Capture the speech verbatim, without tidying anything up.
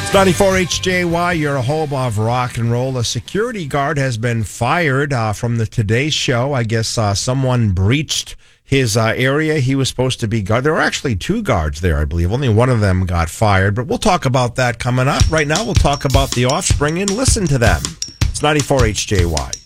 ninety-four H J Y, your home of rock and roll. A security guard has been fired uh, from the Today Show. I guess uh, someone breached his uh, area. He was supposed to be guard. There were actually two guards there, I believe. Only one of them got fired, but we'll talk about that coming up. Right now, we'll talk about The Offspring and listen to them. It's ninety-four H J Y.